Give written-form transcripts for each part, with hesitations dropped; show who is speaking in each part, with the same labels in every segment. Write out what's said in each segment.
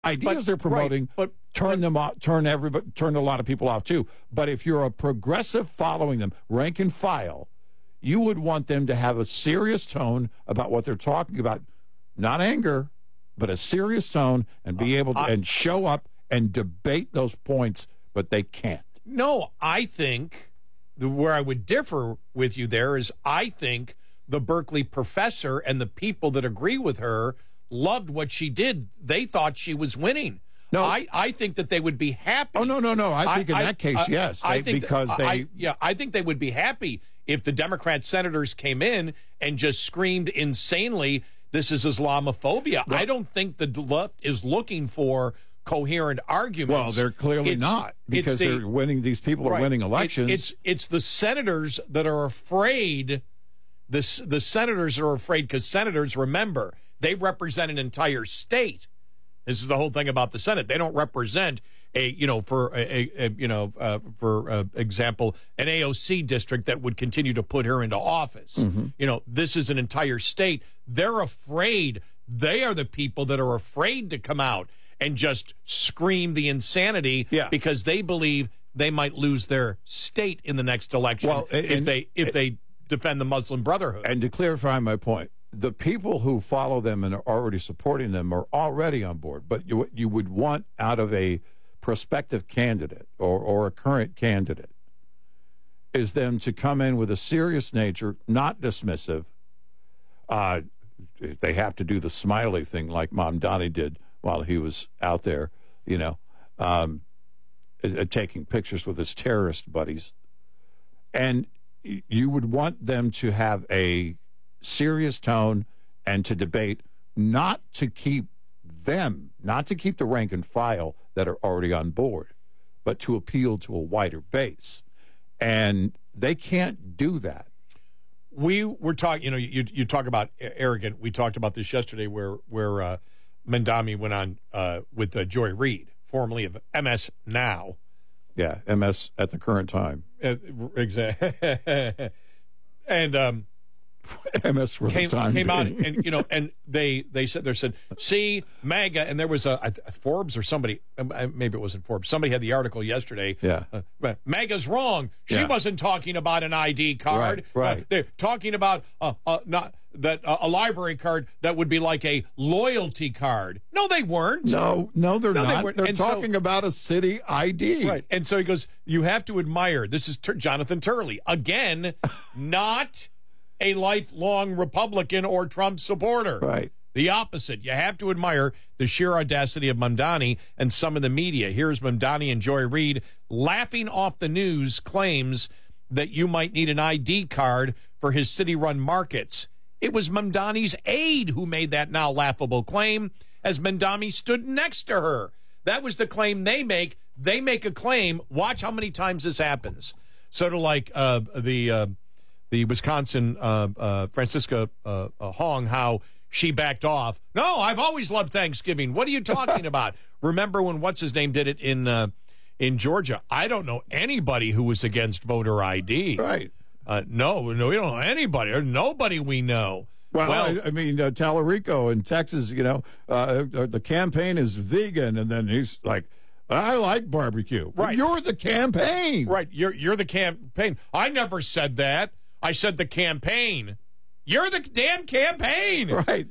Speaker 1: ideas they're promoting turn them off, turn a lot of people off too. But if you're a progressive following them, rank and file, you would want them to have a serious tone about what they're talking about, not anger, but a serious tone, and be able to and show up and debate those points, but they can't.
Speaker 2: No, I think where I would differ with you there is I think the Berkeley professor and the people that agree with her loved what she did. They thought she was winning. No, I think that they would be happy.
Speaker 1: Oh, no. I think in that case, yes.
Speaker 2: I think they would be happy if the Democrat senators came in and just screamed insanely, this is Islamophobia. Well, I don't think the left is looking for coherent arguments.
Speaker 1: Well, they're clearly not, because they're winning. These people are winning elections.
Speaker 2: It's the senators that are afraid. The senators are afraid because senators, remember, they represent an entire state. This is the whole thing about the Senate. They don't represent for example, an AOC district that would continue to put her into office. Mm-hmm. This is an entire state. They're afraid. They are the people that are afraid to come out and just scream the insanity because they believe they might lose their state in the next election if they defend the Muslim Brotherhood.
Speaker 1: And to clarify my point, the people who follow them and are already supporting them are already on board. But what you would want out of a prospective candidate or a current candidate is them to come in with a serious nature, not dismissive. They have to do the smiley thing like Mamdani did while he was out there, taking pictures with his terrorist buddies. And you would want them to have a serious tone and to debate, not to keep the rank and file that are already on board, but to appeal to a wider base. And they can't do that.
Speaker 2: We were talking, you talk about arrogant. We talked about this yesterday where Mamdani went on with Joy Reid, formerly of MS Now.
Speaker 1: Yeah, MS at the current time.
Speaker 2: Exactly. And
Speaker 1: MS for the time
Speaker 2: came out
Speaker 1: being.
Speaker 2: and they said see MAGA, and there was a Forbes or somebody, maybe it wasn't Forbes, somebody had the article yesterday.
Speaker 1: Yeah,
Speaker 2: MAGA's wrong. She wasn't talking about an ID card.
Speaker 1: Right.
Speaker 2: They're talking about not that a library card that would be like a loyalty card. No, they weren't.
Speaker 1: No, they're not. They're talking about a city ID.
Speaker 2: Right. And so he goes, you have to admire. This is Jonathan Turley again, not a lifelong Republican or Trump supporter.
Speaker 1: Right.
Speaker 2: The opposite. You have to admire the sheer audacity of Mamdani and some of the media. Here's Mamdani and Joy Reid laughing off the news claims that you might need an ID card for his city-run markets. It was Mamdani's aide who made that now laughable claim as Mamdani stood next to her. That was the claim they make. They make a claim. Watch how many times this happens. Sort of like the Wisconsin Francisca Hong, how she backed off. No, I've always loved Thanksgiving. What are you talking about? Remember when what's-his-name did it in Georgia? I don't know anybody who was against voter ID.
Speaker 1: Right.
Speaker 2: No, we don't know anybody. Or nobody we know.
Speaker 1: Well, I mean, Tallarico in Texas, the campaign is vegan, and then he's like, I like barbecue.
Speaker 2: Right.
Speaker 1: You're the campaign.
Speaker 2: Right. You're the campaign. I never said that. I said the campaign. You're the damn campaign.
Speaker 1: Right.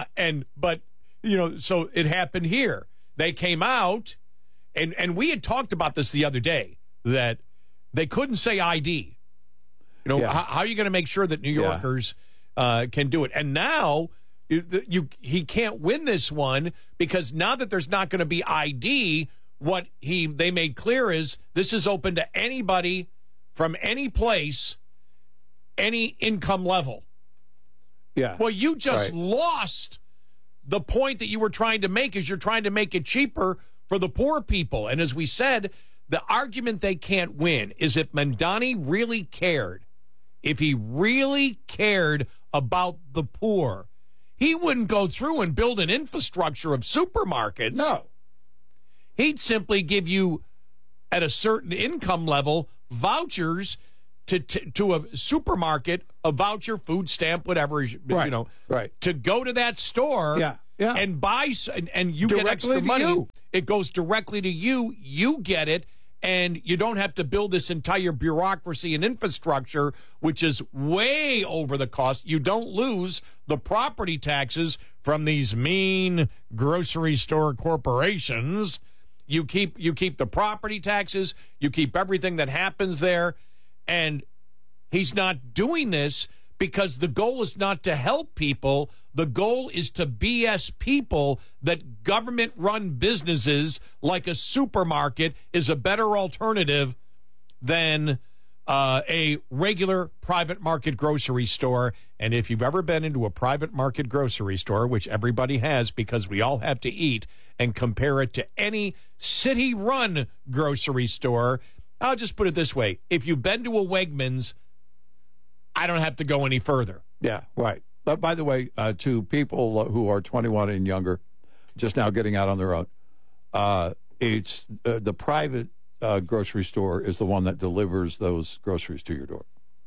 Speaker 2: So it happened here. They came out, and we had talked about this the other day, that they couldn't say ID. How are you going to make sure that New Yorkers can do it? And now he can't win this one because now that there's not going to be ID, what they made clear is this is open to anybody from any place, any income level.
Speaker 1: Yeah.
Speaker 2: Well, you just lost the point that you were trying to make, is you're trying to make it cheaper for the poor people. And as we said, the argument they can't win is if Mamdani really cared, if he really cared about the poor, he wouldn't go through and build an infrastructure of supermarkets.
Speaker 1: No.
Speaker 2: He'd simply give you, at a certain income level, vouchers to a supermarket, a voucher, food stamp, whatever,
Speaker 1: right.
Speaker 2: to go to that store
Speaker 1: Yeah.
Speaker 2: and and you get
Speaker 1: Directly
Speaker 2: extra
Speaker 1: to
Speaker 2: money.
Speaker 1: you.
Speaker 2: It goes directly to you. You get it. And you don't have to build this entire bureaucracy and infrastructure, which is way over the cost. You don't lose the property taxes from these mean grocery store corporations. You keep the property taxes. You keep everything that happens there. And he's not doing this because the goal is not to help people. The goal is to BS people that government-run businesses like a supermarket is a better alternative than a regular private market grocery store. And if you've ever been into a private market grocery store, which everybody has because we all have to eat, and compare it to any city-run grocery store, I'll just put it this way. If you've been to a Wegmans, I don't have to go any further.
Speaker 1: Yeah, right. But by the way, to people who are 21 and younger, just now getting out on their own, it's the private grocery store is the one that delivers those groceries to your door.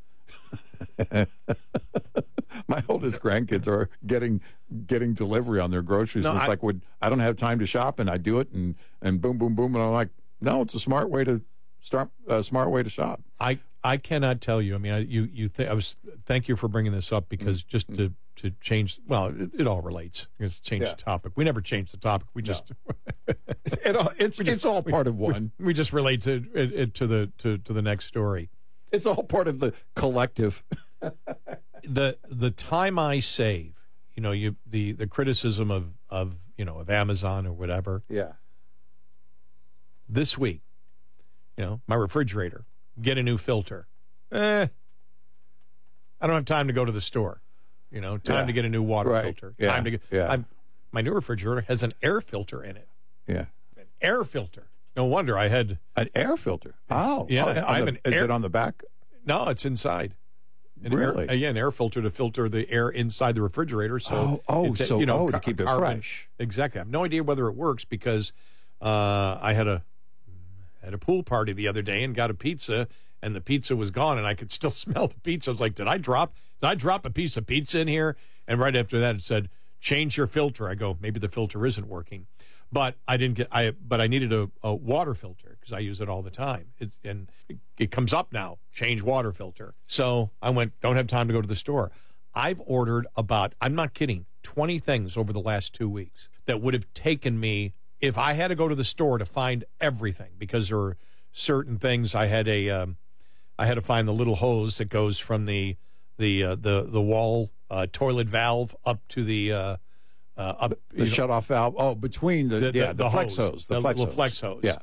Speaker 1: My oldest grandkids are getting delivery on their groceries.
Speaker 2: No,
Speaker 1: it's like, I don't have time to shop, and I do it, and boom, boom, boom, and I'm like, no, it's a smart way to start. A smart way to shop.
Speaker 2: I cannot tell you. I mean, thank you for bringing this up because just to change. Well, it all relates. It's change the topic. We never change the topic. We just
Speaker 1: it's all part of one.
Speaker 2: We just relate it to the next story.
Speaker 1: It's all part of the collective.
Speaker 2: The time I save, the criticism of Amazon or whatever.
Speaker 1: Yeah.
Speaker 2: This week, my refrigerator, get a new filter. I don't have time to go to the store. Time to get a new water filter.
Speaker 1: Yeah.
Speaker 2: Time to get. My new refrigerator has an air filter in it.
Speaker 1: Yeah.
Speaker 2: An air filter. No wonder I had
Speaker 1: an air filter. Oh,
Speaker 2: yeah. I have
Speaker 1: is it on the back?
Speaker 2: No, it's inside.
Speaker 1: Really?
Speaker 2: An air filter to filter the air inside the refrigerator. So
Speaker 1: to keep it
Speaker 2: carbon,
Speaker 1: fresh.
Speaker 2: Exactly. I have no idea whether it works because I had a pool party the other day and got a pizza, and the pizza was gone, and I could still smell the pizza. I was like, did I drop a piece of pizza in here? And right after that, it said, change your filter. I go, maybe the filter isn't working. But I needed a water filter because I use it all the time. It comes up now, change water filter. So I went, don't have time to go to the store. I've ordered about, I'm not kidding, 20 things over the last 2 weeks that would have taken me, if I had to go to the store to find everything, because there are certain things I had to find the little hose that goes from the wall toilet valve up to the
Speaker 1: shut-off valve. Oh, between the flex hose.
Speaker 2: The flex hose.
Speaker 1: Yeah.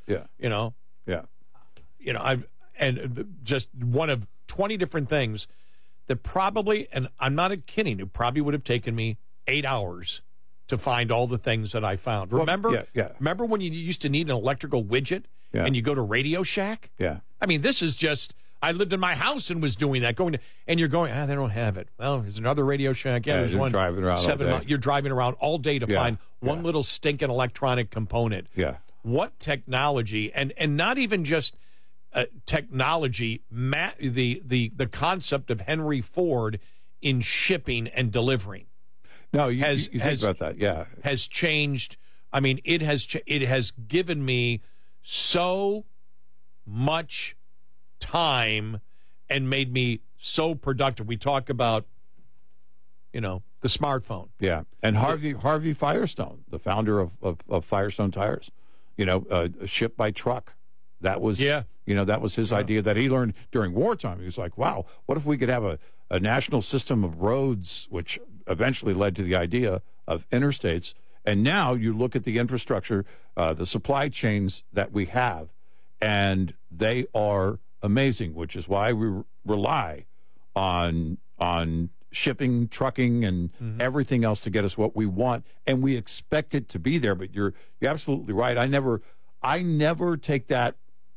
Speaker 2: And just one of 20 different things that probably, and I'm not kidding, it probably would have taken me 8 hours to find all the things that I found. Remember? Remember when you used to need an electrical widget and you go to Radio Shack?
Speaker 1: Yeah.
Speaker 2: I mean, this is just, I lived in my house and was doing that. And you're going, they don't have it. Well, there's another Radio Shack. Yeah, there's one.
Speaker 1: Driving around
Speaker 2: 7
Speaker 1: all day.
Speaker 2: You're driving around all day to find one little stinking electronic component.
Speaker 1: Yeah.
Speaker 2: What technology, and not even just technology, the concept of Henry Ford in shipping and delivering.
Speaker 1: No, you think about that, yeah.
Speaker 2: Has changed. I mean, it has given me so much time and made me so productive. We talk about, the smartphone.
Speaker 1: Yeah, and Harvey Firestone, the founder of Firestone Tires, shipped by truck. That was that was his idea that he learned during wartime. He was like, wow, what if we could have a national system of roads, which eventually led to the idea of interstates. And now you look at the infrastructure, the supply chains that we have, and they are amazing, which is why we rely on shipping, trucking, and everything else to get us what we want, and we expect it to be there. But you're absolutely right. I never take that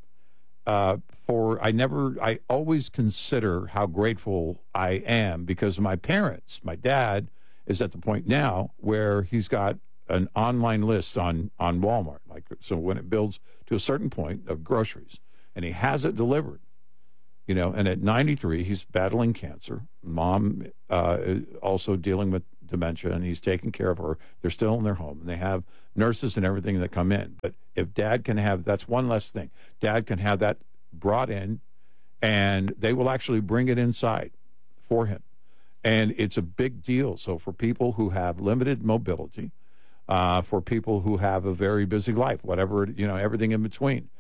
Speaker 1: I always consider how grateful I am because my dad is at the point now where he's got an online list on Walmart. So when it builds to a certain point of groceries and he has it delivered, and at 93, he's battling cancer. Mom also dealing with dementia, and he's taking care of her. They're still in their home, and they have nurses and everything that come in. But if Dad can have, that's one less thing. Dad can have that brought in, and they will actually bring it inside for him. And it's a big deal. So for people who have limited mobility, for people who have a very busy life, whatever, everything in between,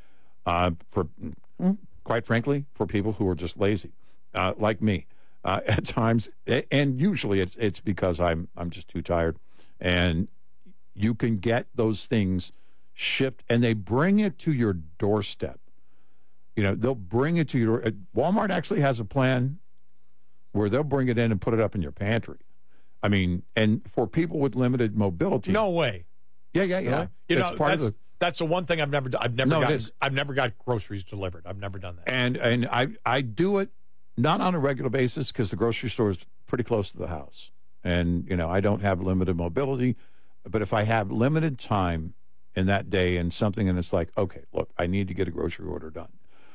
Speaker 1: quite frankly, for people who are just lazy, like me, at times, and usually it's because I'm just too tired. And you can get those things shipped, and they bring it to your doorstep. They'll bring it to your. Walmart actually has a plan where they'll bring it in and put it up in your pantry. I mean, and for people with limited mobility.
Speaker 2: No way.
Speaker 1: Yeah.
Speaker 2: Really? That's the one thing I've never done. I've never got groceries delivered. I've never done that.
Speaker 1: And I do it not on a regular basis because the grocery store is pretty close to the house. And, I don't have limited mobility. But if I have limited time in that day and something, and it's like, okay, look, I need to get a grocery order done.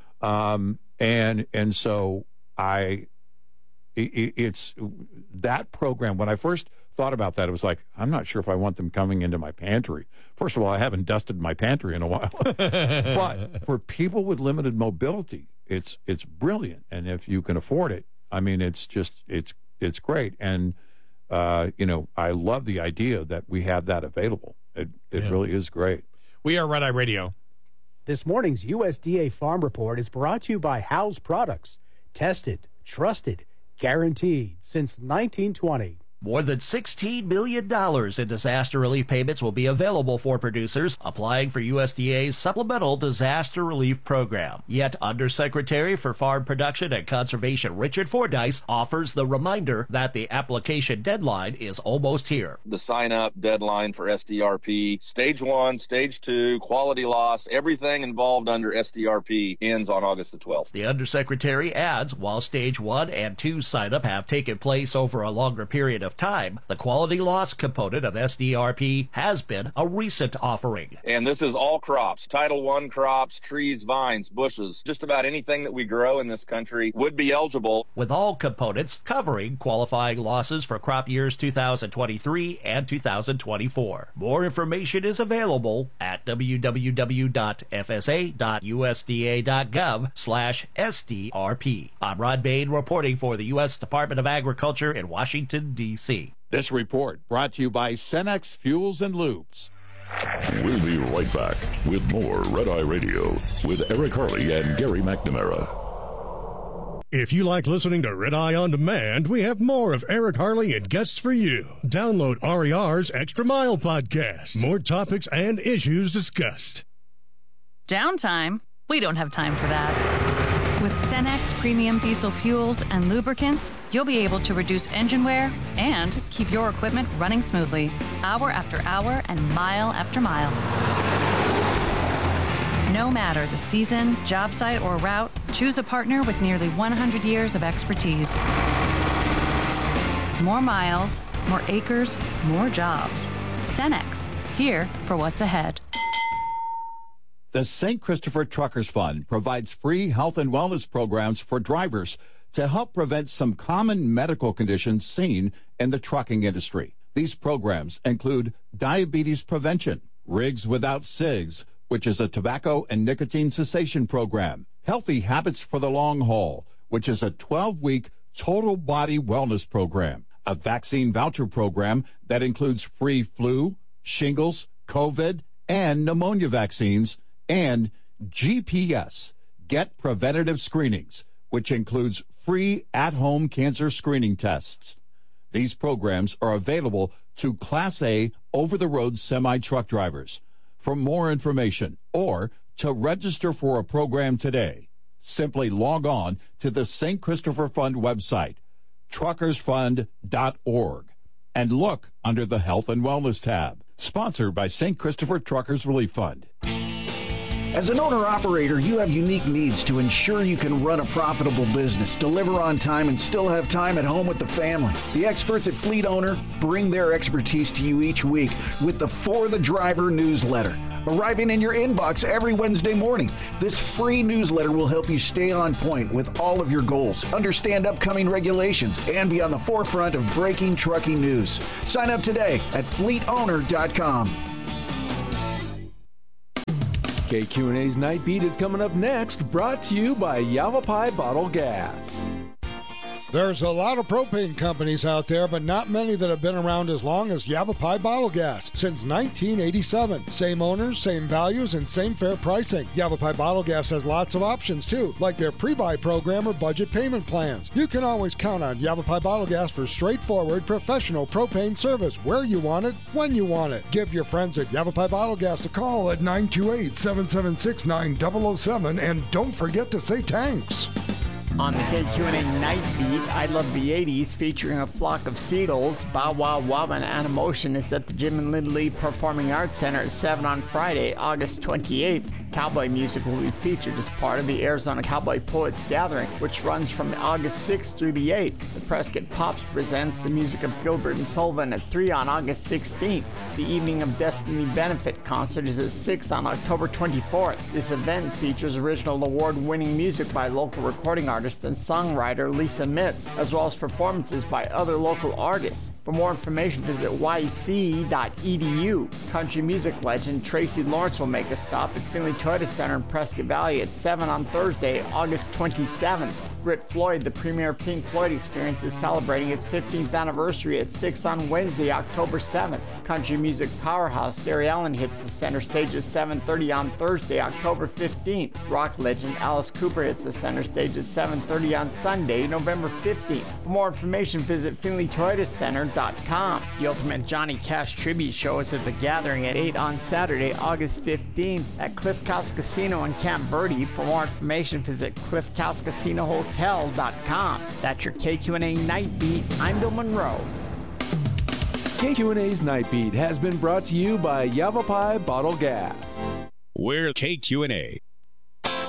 Speaker 1: And so it's that program. When I first thought about that, it was like, I'm not sure if I want them coming into my pantry. First of all, I haven't dusted my pantry in a while. But for people with limited mobility, it's brilliant. And if you can afford it, I mean, it's great. And, I love the idea that we have that available. It really is great.
Speaker 2: We are Red Eye Radio.
Speaker 3: This morning's USDA Farm Report is brought to you by House Products. Tested, trusted, guaranteed since 1920.
Speaker 4: More than $16 million in disaster relief payments will be available for producers applying for USDA's Supplemental Disaster Relief Program. Yet Undersecretary for Farm Production and Conservation Richard Fordyce offers the reminder that the application deadline is almost here.
Speaker 5: The sign-up deadline for SDRP, Stage 1, Stage 2, quality loss, everything involved under SDRP ends on August the 12th.
Speaker 4: The Undersecretary adds, while Stage 1 and 2 sign-up have taken place over a longer period of time, the quality loss component of SDRP has been a recent offering.
Speaker 5: And this is all crops, Title I crops, trees, vines, bushes, just about anything that we grow in this country would be eligible.
Speaker 4: With all components covering qualifying losses for crop years 2023 and 2024. More information is available at www.fsa.usda.gov/SDRP. I'm Rod Bain reporting for the U.S. Department of Agriculture in Washington, D.C.
Speaker 1: This report brought to you by Cenex Fuels and Lubes.
Speaker 6: We'll be right back with more Red Eye Radio with Eric Harley and Gary McNamara.
Speaker 7: If you like listening to Red Eye On Demand, we have more of Eric Harley and guests for you. Download RER's Extra Mile podcast. More topics and issues discussed.
Speaker 8: Downtime? We don't have time for that. With Cenex Premium Diesel Fuels and Lubricants, you'll be able to reduce engine wear and keep your equipment running smoothly, hour after hour and mile after mile. No matter the season, job site, or route, choose a partner with nearly 100 years of expertise. More miles, more acres, more jobs. Cenex, here for what's ahead.
Speaker 9: The St. Christopher Truckers Fund provides free health and wellness programs for drivers to help prevent some common medical conditions seen in the trucking industry. These programs include diabetes prevention, Rigs Without Cigs, which is a tobacco and nicotine cessation program, Healthy Habits for the Long Haul, which is a 12-week total body wellness program, a vaccine voucher program that includes free flu, shingles, COVID, and pneumonia vaccines, and GPS, Get Preventative Screenings, which includes free at-home cancer screening tests. These programs are available to Class A over-the-road semi-truck drivers. For more information or to register for a program today, simply log on to the St. Christopher Fund website, truckersfund.org, and look under the Health and Wellness tab. Sponsored by St. Christopher Truckers Relief Fund.
Speaker 10: As an owner-operator, you have unique needs to ensure you can run a profitable business, deliver on time, and still have time at home with the family. The experts at Fleet Owner bring their expertise to you each week with the For the Driver newsletter. arriving in your inbox every Wednesday morning. This free newsletter will help you stay on point with all of your goals, understand upcoming regulations, and be on the forefront of breaking trucking news. Sign up today at fleetowner.com.
Speaker 11: KQNA's Night Beat is coming up next, brought to you by Yavapai Bottle Gas.
Speaker 12: There's a lot of propane companies out there, but not many that have been around as long as Yavapai Bottle Gas. Since 1987. Same owners, same values, and same fair pricing. Yavapai Bottle Gas has lots of options, too, like their pre-buy program or budget payment plans. You can always count on Yavapai Bottle Gas for straightforward, professional propane service where you want it, when you want it. Give your friends at Yavapai Bottle Gas a call at 928-776-9007, and don't forget to say thanks.
Speaker 13: On the KQNA Night Beat, I Love the 80s, featuring a flock of Seagulls, Bow Wow Wow and Animotion is at the Jim and Lynn Lee Performing Arts Center at 7 on Friday, August 28th. Cowboy music will be featured as part of the Arizona Cowboy Poets Gathering, which runs from August 6th through the 8th. The Prescott Pops presents the music of Gilbert and Sullivan at 3 on August 16th. The Evening of Destiny benefit concert is at 6 on October 24th. This event features original award-winning music by local recording artist and songwriter Lisa Mitz, as well as performances by other local artists. For more information, visit yc.edu. Country music legend Tracy Lawrence will make a stop at Finley Toyota Center in Prescott Valley at 7 on Thursday, August 27th. Brit Floyd, the premier Pink Floyd experience, is celebrating its 15th anniversary at 6 on Wednesday, October 7th. Country music powerhouse Gary Allan hits the center stage at 7:30 on Thursday, October 15th. Rock legend Alice Cooper hits the center stage at 7:30 on Sunday, November 15th. For more information, visit FinleyToyotaCenter.com. The Ultimate Johnny Cash Tribute Show is at the Gathering at 8 on Saturday, August 15th at Cliff House Casino in Camp Verde. For more information, visit CliffHouseCasinoHotel.com. That's your KQNA Night Beat. I'm Bill Monroe.
Speaker 11: KQNA's Night Beat has been brought to you by Yavapai Bottle Gas.
Speaker 14: We're KQNA.